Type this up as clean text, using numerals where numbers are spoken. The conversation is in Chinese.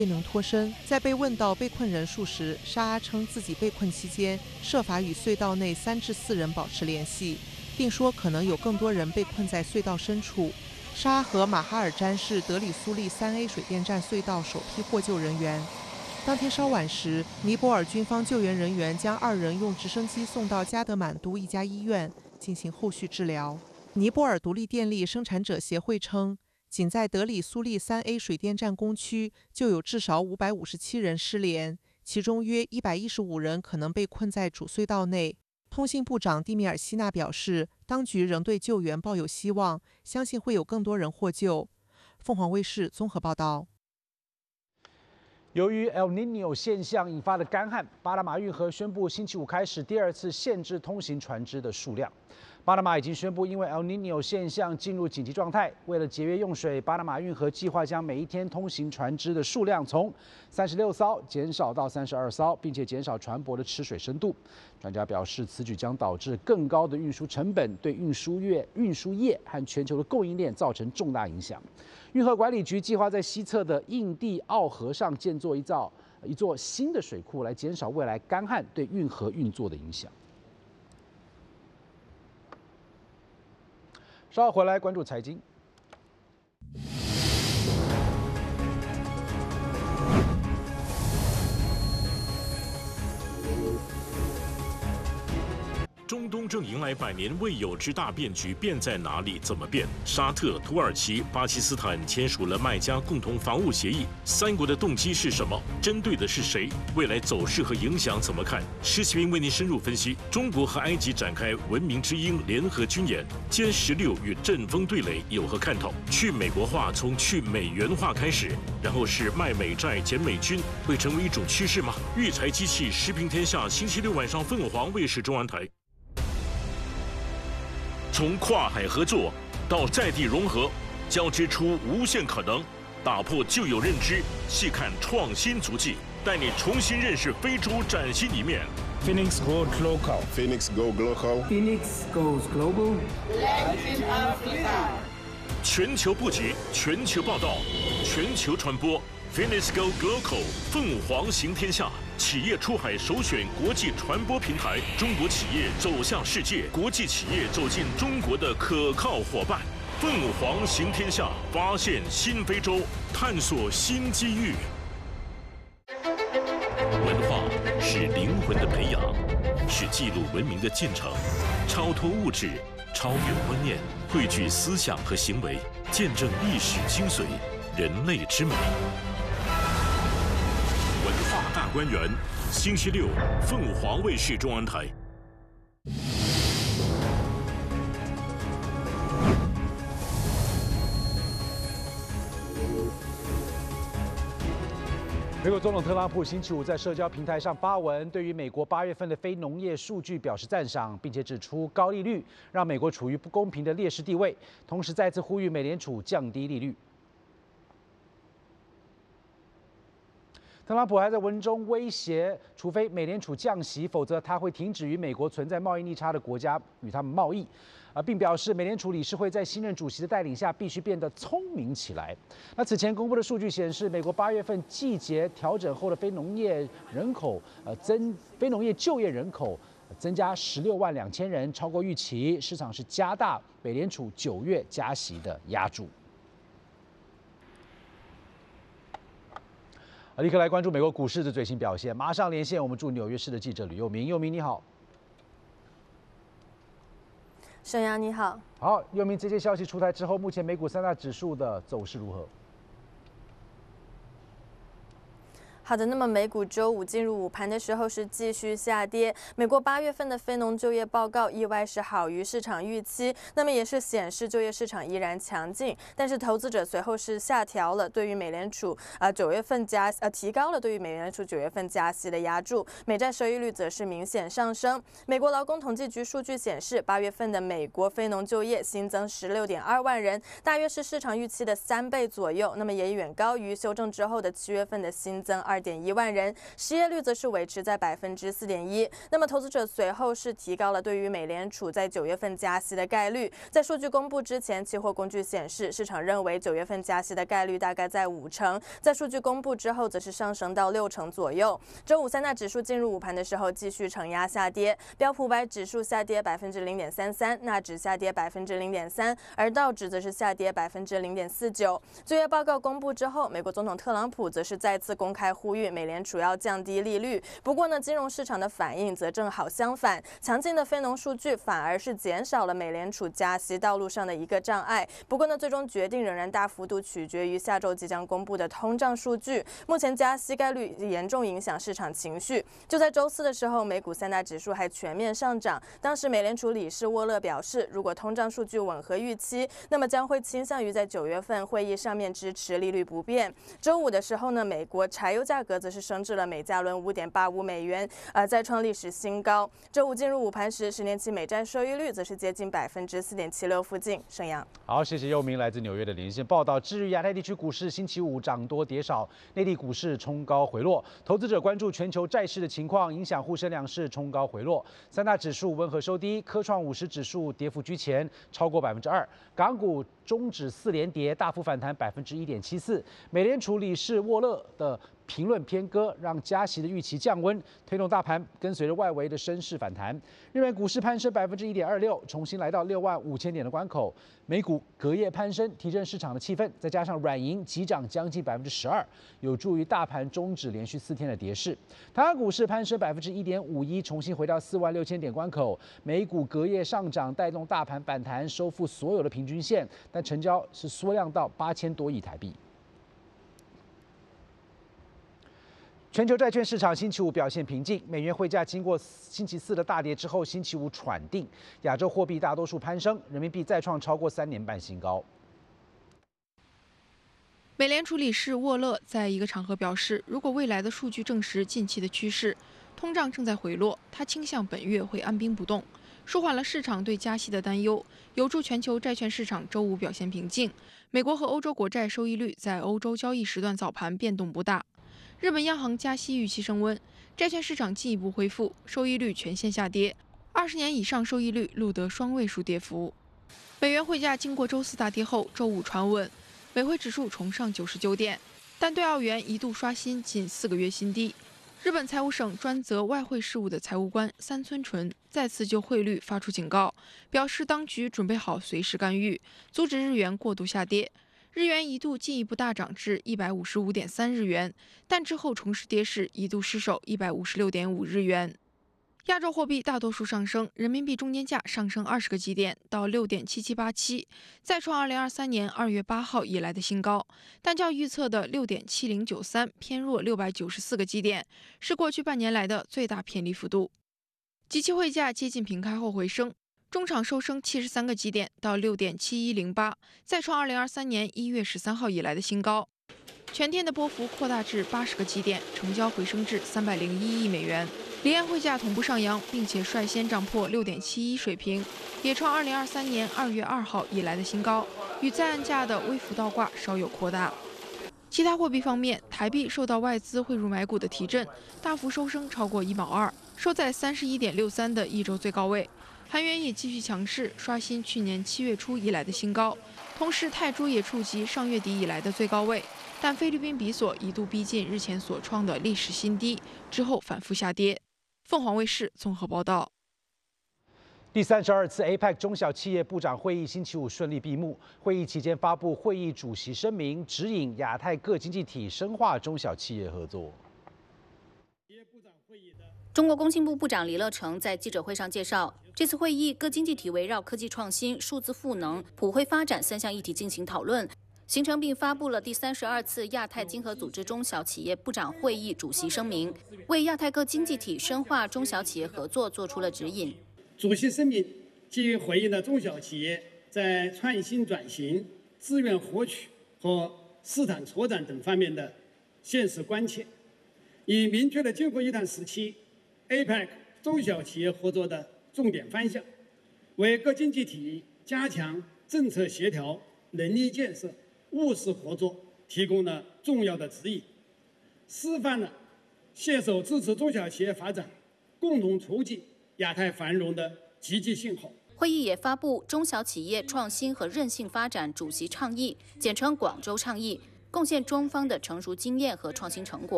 未能脱身。在被问到被困人数时，沙阿称自己被困期间设法与隧道内3至4人保持联系，并说可能有更多人被困在隧道深处。沙阿和马哈尔詹是德里苏利3A 水电站隧道首批获救人员。当天稍晚时，尼泊尔军方救援人员将2人用直升机送到加德满都一家医院进行后续治疗。尼泊尔独立电力生产者协会称，仅在德里苏利3A 水电站工区就有至少557人失联，其中约115人可能被困在主隧道内。通信部长蒂米尔希纳表示，当局仍对救援抱有希望，相信会有更多人获救。凤凰卫视综合报道。 由于 El Niño 现象引发的干旱，巴拿马运河宣布星期五开始第2次限制通行船只的数量。巴拿马已经宣布，因为 El Niño 现象进入紧急状态。为了节约用水，巴拿马运河计划将每一天通行船只的数量从36艘减少到32艘，并且减少船舶的吃水深度。专家表示，此举将导致更高的运输成本，对运输业和全球的供应链造成重大影响。运河管理局计划在西侧的印第奥河上建造一座新的水库，来减少未来干旱对运河运作的影响。稍后回来关注财经。 中东正迎来100年未有之大变局，变在哪里？怎么变？沙特、土耳其、巴基斯坦签署了麦加共同防务协议，3国的动机是什么？针对的是谁？未来走势和影响怎么看？施启明为您深入分析。中国和埃及展开文明之鹰联合军演，歼16与阵风对垒有何看头？去美国化从去美元化开始，然后是卖美债减美军，会成为一种趋势吗？育才机器时评天下，星期6晚上凤凰卫视中央台。从跨海合作到在地融合，交织出无限可能，打破旧有认知，细看创新足迹，带你重新认识非洲崭新一面。 Phoenix Goes Local. Phoenix Go Global. Phoenix Goes Global. Latin Africa. 全球布局，全球报道，全球传播。Phoenix Go Global， 凤凰行天下。企业出海首选国际传播平台，中国企业走向世界，国际企业走进中国的可靠伙伴。凤凰行天下，发现新非洲，探索新机遇。文化是灵魂的培养，是记录文明的进程，超脱物质，超越观念，汇聚思想和行为，见证历史精髓，人类之美。文化大观园，星期6，凤凰卫视中央台。 美国总统特朗普星期五在社交平台上发文，对于美国8月份的非农业数据表示赞赏，并且指出高利率让美国处于不公平的劣势地位，同时再次呼吁美联储降低利率。特朗普还在文中威胁，除非美联储降息，否则他会停止与美国存在贸易逆差的国家与他们贸易，并表示美联储理事会在新任主席的带领下必须变得聪明起来。那此前公布的数据显示，美国8月份季节调整后的非农业就业人口增加16万2千人，超过预期，市场是加大美联储9月加息的压注。立刻来关注美国股市的最新表现。马上连线我们驻纽约市的记者吕佑明。佑明你好。 沈阳你好。 好，佑明，这些消息出台之后，目前美股3大指数的走势如何？ 好的，那么美股周五进入午盘的时候是继续下跌。美国8月份的非农就业报告意外是好于市场预期，那么也是显示就业市场依然强劲。但是投资者随后是下调了对于美联储9月份提高了对于美联储9月份加息的压注，美债收益率则是明显上升。美国劳工统计局数据显示，8月份的美国非农就业新增16.2万人，大约是市场预期的3倍左右，那么也远高于修正之后的7月份的新增 12.1万人，失业率则是维持在4.1%。那么投资者随后是提高了对于美联储在9月份加息的概率。在数据公布之前，期货工具显示，市场认为9月份加息的概率大概在50%，在数据公布之后，则是上升到60%左右。周五三大指数进入午盘的时候继续承压下跌，标普500指数下跌0.33%，纳指下跌0.3%，而道指则是下跌0.49%。就业报告公布之后，美国总统特朗普则是再次公开呼吁美联储要降低利率。不过呢，金融市场的反应则正好相反，强劲的非农数据反而是减少了美联储加息道路上的一个障碍。不过呢，最终决定仍然大幅度取决于下周即将公布的通胀数据。目前加息概率严重影响市场情绪。就在周四的时候，美股三大指数还全面上涨。当时美联储理事沃勒表示，如果通胀数据吻合预期，那么将会倾向于在9月份会议上面支持利率不变。周五的时候呢，美国柴油价格则是升至了每加仑5.85美元，再创历史新高。周五进入午盘时，10年期美债收益率则是接近4.76%附近。沈阳， 好，谢谢佑明来自纽约的连线报道。至于亚太地区股市，星期五涨多跌少，内地股市冲高回落，投资者关注全球债市的情况，影响沪深两市冲高回落。三大指数温和收低，科创50指数跌幅居前，超过2%。港股中指4连跌，大幅反弹1.74%。美联储理事沃勒的评论偏鸽，让加息的预期降温，推动大盘跟随着外围的升势反弹。日本股市攀升1.26%，重新来到65000点的关口。美股隔夜攀升，提振市场的气氛，再加上软银急涨将近12%，有助于大盘终止连续4天的跌势。台湾股市攀升1.51%，重新回到46000点关口。美股隔夜上涨，带动大盘反弹，收复所有的平均线，但成交是缩量到8000多亿台币。全球债券市场星期五表现平静，美元汇价经过星期四的大跌之后，星期五喘定。亚洲货币大多数攀升，人民币再创超过3年半新高。 美联储理事沃勒在一个场合表示，如果未来的数据证实近期的趋势，通胀正在回落，他倾向本月会按兵不动，舒缓了市场对加息的担忧，有助全球债券市场周五表现平静。美国和欧洲国债收益率在欧洲交易时段早盘变动不大。日本央行加息预期升温，债券市场进一步恢复，收益率全线下跌，20年以上收益率录得双位数跌幅。美元汇价经过周四大跌后，周五传稳，美汇指数重上99点，但对澳元一度刷新近4个月新低。日本财务省专责外汇事务的财务官三村纯再次就汇率发出警告，表示当局准备好随时干预，阻止日元过度下跌。日元一度进一步大涨至155.3日元，但之后重拾跌势，一度失守156.5日元。亚洲货币大多数上升，人民币中间价上升20个基点到6.7787，再创2023年2月8号以来的新高，但较预测的6.7093偏弱694个基点，是过去半年来的最大偏离幅度。即期汇价接近平开后回升。中场收升73个基点到6.7108，再创2023年1月13号以来的新高。全天的波幅扩大至80个基点，成交回升至301亿美元。离岸汇价同步上扬，并且率先涨破6.71水平，也创2023年2月2号以来的新高，与在岸价的微幅倒挂稍有扩大。其他货币方面，台币受到外资汇入买股的提振，大幅收升超过1毛2，收在31.63的一周最高位。韩元也继续强势，刷新去年7月初以来的新高，同时泰铢也触及上月底以来的最高位，但菲律宾比索一度逼近日前所创的历史新低，之后反复下跌。凤凰卫视综合报道。 第32次 APEC 中小企业部长会议星期五顺利闭幕。会议期间发布会议主席声明，指引亚太各经济体深化中小企业合作。 中国工信部部长李乐成在记者会上介绍，这次会议各经济体围绕科技创新、数字赋能、普惠发展3项议题进行讨论，形成并发布了第32次亚太经合组织中小企业部长会议主席声明，为亚太各经济体深化中小企业合作做出了指引。 主席声明基于回应了中小企业在创新转型、资源获取和市场拓展等方面的现实关切，已明确了今后一段时期 APEC 中小企业合作的重点方向，为各经济体加强政策协调、能力建设、务实合作提供了重要的指引。 示范了携手支持中小企业发展、共同促进亚太繁荣的积极信号。 会议也发布中小企业创新和韧性发展主席倡议，简称广州倡议，贡献中方的成熟经验和创新成果。